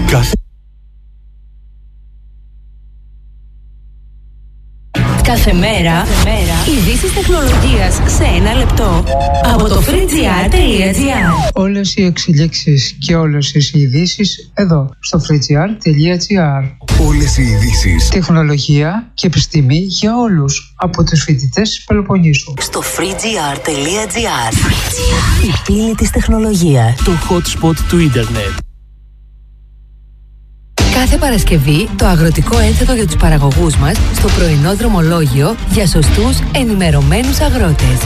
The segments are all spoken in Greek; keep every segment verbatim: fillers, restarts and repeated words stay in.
Κάθε... Κάθε μέρα, ειδήσεις τεχνολογίας σε ένα λεπτό από το freegr τελεία gr. Όλες οι εξελίξεις και όλες οι ειδήσεις εδώ στο freegr τελεία gr. Όλες οι ειδήσεις, τεχνολογία και επιστήμη για όλους, από τους φοιτητές της Πελοποννήσου. Στο freegr τελεία gr. Η πύλη της τεχνολογίας, το hotspot του ίντερνετ. Κάθε Παρασκευή το αγροτικό ένθετο για τους παραγωγούς μας στο πρωινό δρομολόγιο για σωστούς, ενημερωμένους αγρότες.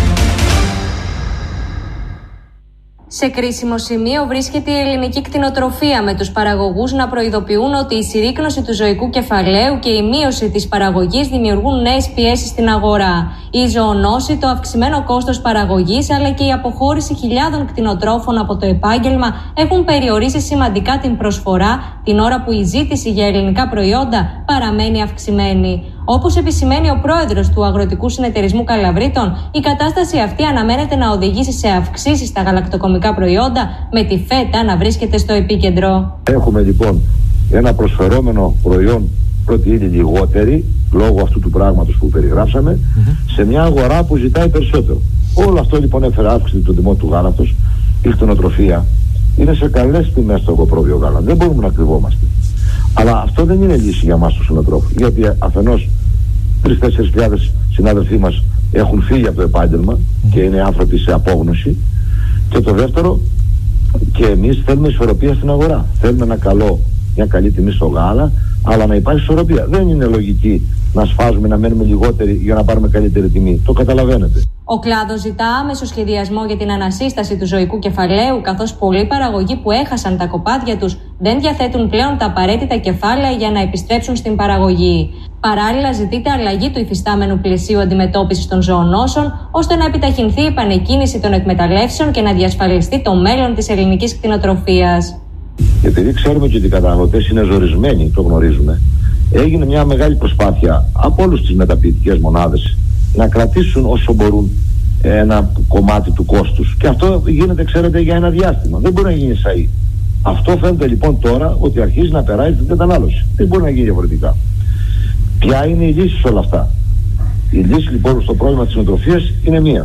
Σε κρίσιμο σημείο βρίσκεται η ελληνική κτηνοτροφία, με τους παραγωγούς να προειδοποιούν ότι η συρρίκνωση του ζωικού κεφαλαίου και η μείωση της παραγωγής δημιουργούν νέες πιέσεις στην αγορά. Η ζωονόση, το αυξημένο κόστος παραγωγής αλλά και η αποχώρηση χιλιάδων κτηνοτρόφων από το επάγγελμα έχουν περιορίσει σημαντικά την προσφορά, την ώρα που η ζήτηση για ελληνικά προϊόντα παραμένει αυξημένη. Όπως επισημαίνει ο πρόεδρος του Αγροτικού Συνεταιρισμού Καλαβρίτων, η κατάσταση αυτή αναμένεται να οδηγήσει σε αυξήσεις στα γαλακτοκομικά προϊόντα, με τη φέτα να βρίσκεται στο επίκεντρο. Έχουμε λοιπόν ένα προσφερόμενο προϊόν πρώτη ύλη λιγότερη, λόγω αυτού του πράγματος που περιγράψαμε, mm-hmm. σε μια αγορά που ζητάει περισσότερο. Όλο αυτό λοιπόν έφερε αύξηση του τιμών του γάλακτος. Η κτηνοτροφία είναι σε καλές τιμές στο εγωπρόβιο γάλα. Δεν μπορούμε να κρυβόμαστε. Αλλά αυτό δεν είναι λύση για εμάς τους κτηνοτρόφους. Γιατί αφενός τρεις-τέσσερις χιλιάδες συνάδελφοί μας έχουν φύγει από το επάγγελμα mm-hmm. και είναι άνθρωποι σε απόγνωση. Και το δεύτερο, και εμείς θέλουμε ισορροπία στην αγορά. Θέλουμε ένα καλό, μια καλή τιμή στο γάλα, αλλά να υπάρχει ισορροπία. Δεν είναι λογική να σφάζουμε, να μένουμε λιγότεροι για να πάρουμε καλύτερη τιμή. Το καταλαβαίνετε. Ο κλάδος ζητά άμεσο σχεδιασμό για την ανασύσταση του ζωικού κεφαλαίου, καθώς πολλοί παραγωγοί που έχασαν τα κοπάδια τους δεν διαθέτουν πλέον τα απαραίτητα κεφάλαια για να επιστρέψουν στην παραγωγή. Παράλληλα, ζητείται αλλαγή του υφιστάμενου πλαισίου αντιμετώπισης των ζωονόσων, ώστε να επιταχυνθεί η επανεκκίνηση των εκμεταλλεύσεων και να διασφαλιστεί το μέλλον της ελληνικής κτηνοτροφίας. Επειδή ξέρουμε ότι οι καταναλωτές είναι ζορισμένοι, το γνωρίζουμε, έγινε μια μεγάλη προσπάθεια από όλες τις μεταποιητικές μονάδες να κρατήσουν όσο μπορούν ένα κομμάτι του κόστους. Και αυτό γίνεται, ξέρετε, για ένα διάστημα. Δεν μπορεί να γίνει σαΐ. Αυτό φαίνεται λοιπόν τώρα ότι αρχίζει να περάσει την κατανάλωση. Δεν μπορεί να γίνει διαφορετικά. Ποια είναι η λύση σε όλα αυτά? Η λύση λοιπόν στο πρόβλημα της κτηνοτροφίας είναι μία.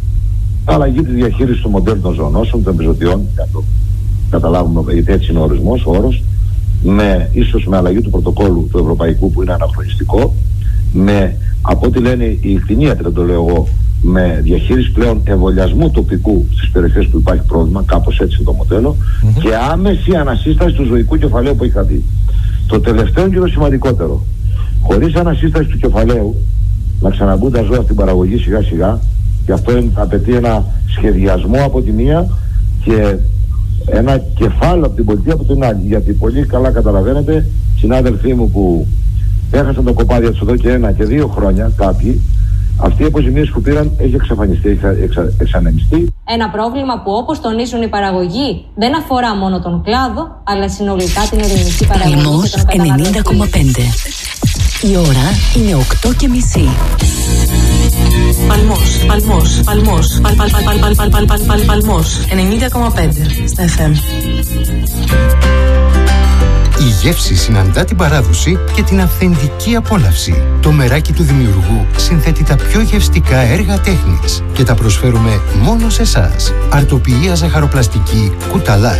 Αλλαγή της διαχείρισης του μοντέλου των ζωονόσων, των επιζωτιών, για το καταλάβουμε, γιατί έτσι είναι ο ορισμός, ο όρος, με, ίσως με αλλαγή του πρωτοκόλλου του ευρωπαϊκού που είναι αναχρονιστικό, με, από ό,τι λένε οι κτηνίατροι, δεν το λέω εγώ, με διαχείριση πλέον εμβολιασμού τοπικού στις περιοχές που υπάρχει πρόβλημα, κάπως έτσι είναι το μοντέλο, mm-hmm. και άμεση ανασύσταση του ζωικού κεφαλαίου που έχει χαθεί. Το τελευταίο και το σημαντικότερο, χωρίς ανασύσταση του κεφαλαίου, να ξαναμπούν τα ζώα στην παραγωγή σιγά σιγά, και αυτό απαιτεί ένα σχεδιασμό από τη μία και ένα κεφάλαιο από την πολιτεία από την άλλη. Γιατί πολύ καλά καταλαβαίνετε, συνάδελφοί μου που έχασαν τα κοπάδια τους εδώ και ένα και δύο χρόνια, κάποιοι, αυτή η αποζημίωση που πήραν έχει εξαφανιστεί, έχει εξα, εξανεμιστεί. Ένα πρόβλημα που, όπως τονίζουν οι παραγωγοί, δεν αφορά μόνο τον κλάδο, αλλά συνολικά την ελληνική παραγωγή. Παλμός ενενήντα κόμμα πέντε. Η ώρα είναι οκτώ και μισή. Παλμός, Παλμός, Παλμός, Παλ, Παλ, Παλ, Παλ, Παλ, Παλ, Παλ, Παλ, Παλμός, ενενήντα κόμμα πέντε στα εφ εμ. Η γεύση συναντά την παράδοση και την αυθεντική απόλαυση. Το μεράκι του δημιουργού συνθέτει τα πιο γευστικά έργα τέχνης και τα προσφέρουμε μόνο σε εσάς. Αρτοποιία ζαχαροπλαστική Κουταλά.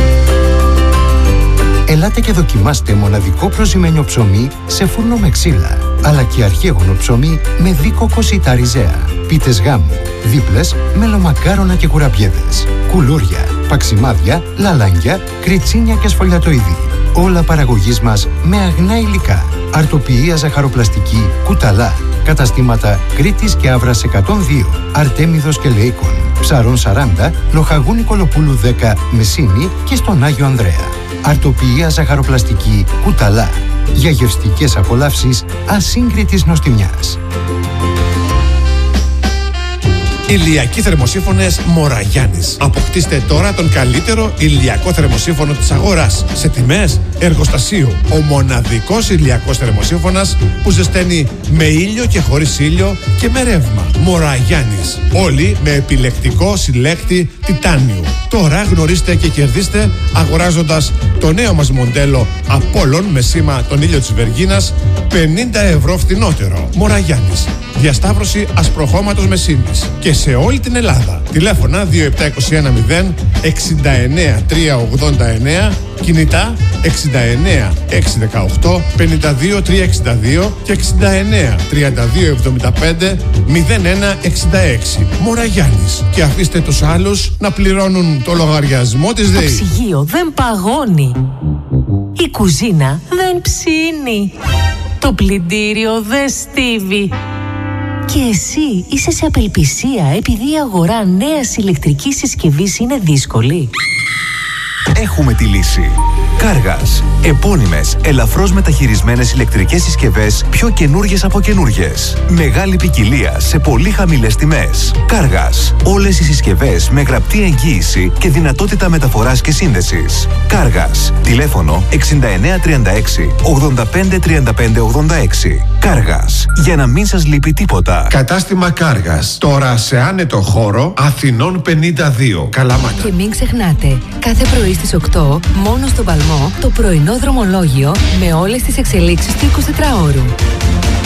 Ελάτε και δοκιμάστε μοναδικό προζυμένιο ψωμί σε φούρνο με ξύλα, αλλά και αρχαίγωνο ψωμί με δίκοκο σιτά ριζέα, πίτες γάμου, δίπλες, μελομακάρονα και κουραμπιέδες, κουλούρια, παξιμάδια, λαλάνγκια, κριτσίνια και σφολιατοειδή. Όλα παραγωγής μας με αγνά υλικά. Αρτοποιία ζαχαροπλαστική Κουταλά. Καταστήματα Κρήτης και Αύρας εκατόν δύο, Αρτέμιδος και Λεϊκών, Ψαρών σαράντα, Λοχαγού Νικολοπούλου δέκα, Μεσίνη και στον Άγιο Ανδρέα. Αρτοποιία ζαχαροπλαστική Κουταλά. Για γευστικές απολαύσεις ασύγκριτης νοστιμιάς. Ηλιακοί θερμοσύφωνες Μοραγιάννης. Αποκτήστε τώρα τον καλύτερο ηλιακό θερμοσύφωνο της αγοράς σε τιμές Εργοστασίου. Ο μοναδικός ηλιακός θερμοσύφωνας που ζεσταίνει με ήλιο και χωρίς ήλιο και με ρεύμα. Μοραγιάννης. Όλοι με επιλεκτικό συλλέκτη τιτάνιου. Τώρα γνωρίστε και κερδίστε αγοράζοντας το νέο μας μοντέλο Απόλλων με σήμα τον ήλιο της Βεργίνας πενήντα ευρώ φθηνότερο. Μοραγιάννης. Διασταύρωση ασπροχώματος με Siemens και σε όλη την Ελλάδα. Τηλέφωνα δύο επτά είκοσι ένα μηδέν εξήντα εννέα τριακόσια ογδόντα εννέα, κινητά εξήντα εννέα εξακόσια δεκαοκτώ πενήντα δύο τριακόσια εξήντα δύο και εξήντα εννέα τριάντα δύο εβδομήντα πέντε μηδέν ένα εξήντα έξι. Μοραγιάννης. Και αφήστε τους άλλους να πληρώνουν το λογαριασμό της ΔΕΗ. Το ψυγείο δεν παγώνει. Η κουζίνα δεν ψήνει. Το πλυντήριο δεν στίβει. Και εσύ είσαι σε απελπισία επειδή η αγορά νέας ηλεκτρικής συσκευής είναι δύσκολη. Έχουμε τη λύση. Κάργας. Επώνυμες, ελαφρώς μεταχειρισμένες ηλεκτρικές συσκευές, πιο καινούργιες από καινούργιες. Μεγάλη ποικιλία σε πολύ χαμηλές τιμές. Κάργας. Όλες οι συσκευές με γραπτή εγγύηση και δυνατότητα μεταφοράς και σύνδεσης. Κάργας. Τηλέφωνο εξήντα εννέα τριάντα έξι ογδόντα πέντε τριάντα πέντε ογδόντα έξι. Κάργας. Για να μην σας λείπει τίποτα. Κατάστημα Κάργας. Τώρα σε άνετο χώρο Αθηνών πενήντα δύο. Καλαμάτα. Και μην ξεχνάτε, κάθε πρωί στις οκτώ, μόνο στο Παλμό, το πρωινό δρομολόγιο με όλες τις εξελίξεις του εικοσιτετράωρου.